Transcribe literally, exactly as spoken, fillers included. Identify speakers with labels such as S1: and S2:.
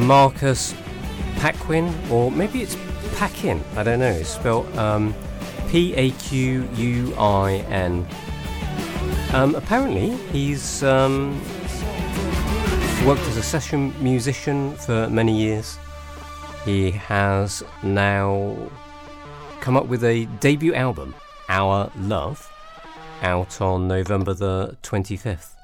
S1: Marcus Paquin, or maybe it's Paquin, I don't know, it's spelled um, P A Q U I N. Um, apparently he's um, worked as a session musician for many years. He has now come up with a debut album, Our Love, out on November the twenty-fifth.